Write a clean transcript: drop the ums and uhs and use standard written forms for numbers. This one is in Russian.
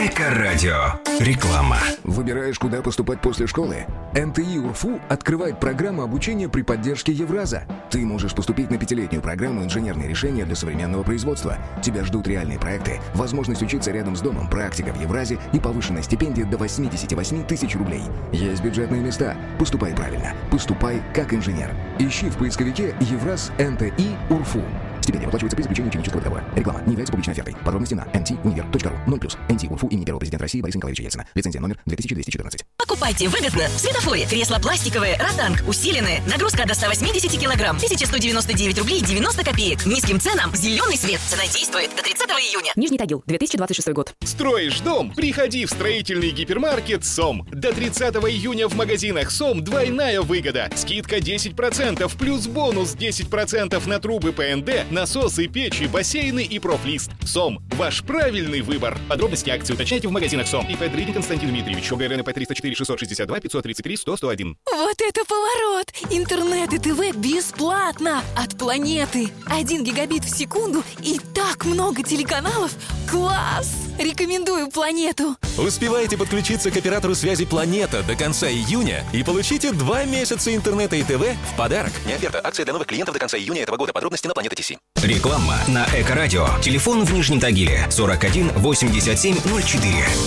Эко-радио. Реклама. Выбираешь, куда поступать после школы? НТИ УРФУ открывает программу обучения при поддержке Евраза. Ты можешь поступить на 5-летнюю программу «Инженерные решения для современного производства». Тебя ждут реальные проекты, возможность учиться рядом с домом, практика в Евразе и повышенная стипендия до 88 тысяч рублей. Есть бюджетные места. Поступай правильно. Поступай как инженер. Ищи в поисковике «Евраз НТИ УРФУ». Стипендия выплачивается при заключении ученического договора. Реклама не является публичной офертой. Подробности на ntuniver.ru. 0+. НТИ УРФУ имени первого президента России Бориса Николаевича Ельцина. Лицензия номер 2214. Покупайте выгодно в светофоре. Кресла пластиковые, Ротанг, усиленные. Нагрузка до 180 килограмм. 1199 рублей 90 копеек. Низким ценам зеленый свет. Цена действует до 30 июня. Нижний Тагил, 2026 год. Строишь дом? Приходи в строительный гипермаркет СОМ. До 30 июня в магазинах СОМ двойная выгода. Скидка 10% плюс бонус 10% на трубы ПНД, насосы, печи, бассейны и профлист. СОМ. Ваш правильный выбор. Подробности акции уточняйте в магазинах СОМ. ИП Дридин Константин Дмитриевич. ОГРН ИП 304 662 533 100 101. Вот это поворот! Интернет и ТВ бесплатно! От планеты! 1 гигабит в секунду и так много телеканалов! Класс! Рекомендую планету! Успевайте подключиться к оператору связи «Планета» до конца июня и получите 2 месяца интернета и ТВ в подарок. Не оферта. Акция для новых клиентов до конца июня этого года. Подробности на Планета ТС. Реклама на Эко-радио. Телефон в Нижнем Тагиле 41 87 04.